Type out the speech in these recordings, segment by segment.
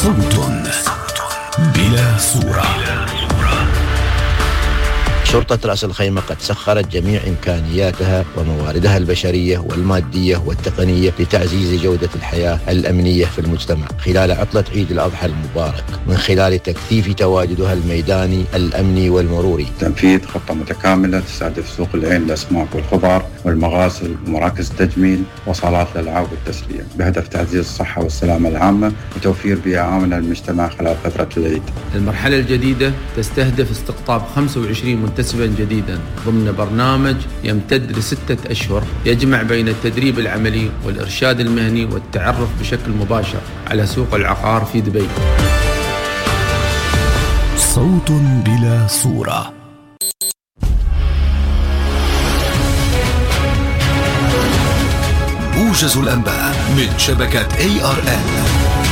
صوت بلا صورة. شرطة رأس الخيمة قد سخرت جميع إمكانياتها ومواردها البشرية والمادية والتقنية لتعزيز جودة الحياة الأمنية في المجتمع خلال عطلة عيد الأضحى المبارك، من خلال تكثيف تواجدها الميداني الأمني والمروري. تنفيذ خطة متكاملة تستهدف سوق العين للأسماك والخضار والمغاسل ومراكز التجميل وصالات الألعاب والتسلية، بهدف تعزيز الصحة والسلامة العامة وتوفير بيئة آمنة للمجتمع خلال فترة العيد. المرحلة الجديدة تستهدف استقطاب 25 منتسبا جديدا ضمن برنامج يمتد ل6 أشهر، يجمع بين التدريب العملي والإرشاد المهني والتعرف بشكل مباشر على سوق العقار في دبي. صوت بلا صورة. موجز الأنباء من شبكة ARN.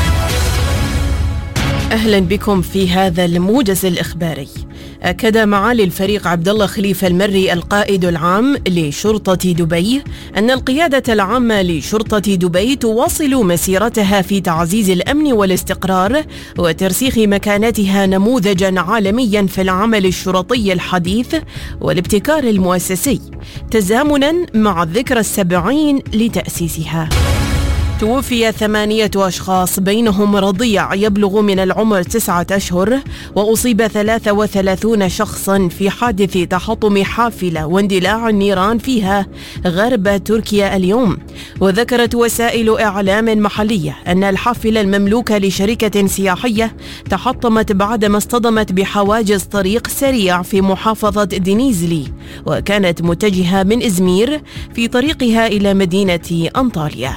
أهلا بكم في هذا الموجز الإخباري. أكد معالي الفريق عبد الله خليفة المري القائد العام لشرطة دبي أن القيادة العامة لشرطة دبي تواصل مسيرتها في تعزيز الأمن والاستقرار وترسيخ مكانتها نموذجا عالميا في العمل الشرطي الحديث والابتكار المؤسسي، تزامنا مع الذكرى 70 لتأسيسها. توفي 8 أشخاص بينهم رضيع يبلغ من العمر 9 أشهر، وأصيب 33 شخصا في حادث تحطم حافلة واندلاع النيران فيها غرب تركيا اليوم. وذكرت وسائل إعلام محلية أن الحافلة المملوكة لشركة سياحية تحطمت بعدما اصطدمت بحواجز طريق سريع في محافظة دينيزلي، وكانت متجهة من إزمير في طريقها إلى مدينة أنطاليا.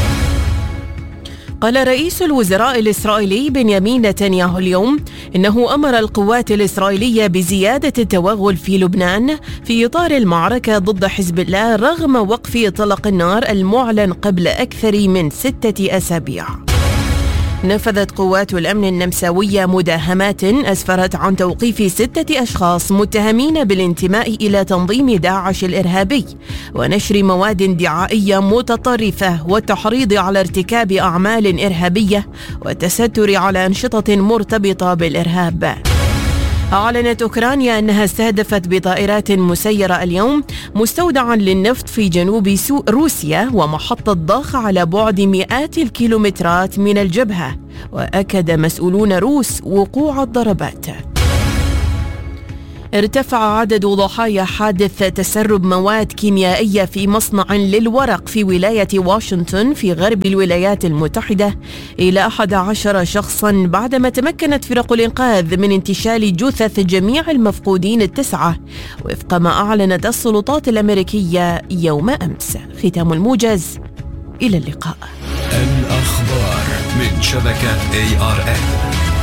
قال رئيس الوزراء الإسرائيلي بنيامين نتنياهو اليوم إنه أمر القوات الإسرائيلية بزيادة التوغل في لبنان في إطار المعركة ضد حزب الله رغم وقف إطلاق النار المعلن قبل أكثر من 6 أسابيع. نفذت قوات الأمن النمساوية مداهمات أسفرت عن توقيف 6 أشخاص متهمين بالانتماء إلى تنظيم داعش الإرهابي ونشر مواد دعائية متطرفة والتحريض على ارتكاب أعمال إرهابية والتستر على أنشطة مرتبطة بالإرهاب. أعلنت أوكرانيا أنها استهدفت بطائرات مسيرة اليوم مستودعا للنفط في جنوب روسيا ومحطة ضخ على بعد مئات الكيلومترات من الجبهة، وأكد مسؤولون روس وقوع الضربات. ارتفع عدد ضحايا حادث تسرب مواد كيميائية في مصنع للورق في ولاية واشنطن في غرب الولايات المتحدة إلى 11 شخصا بعدما تمكنت فرق الإنقاذ من انتشال جثث جميع المفقودين 9، وفق ما أعلنت السلطات الأمريكية يوم أمس. ختام الموجز، إلى اللقاء. الأخبار من شبكة ARN.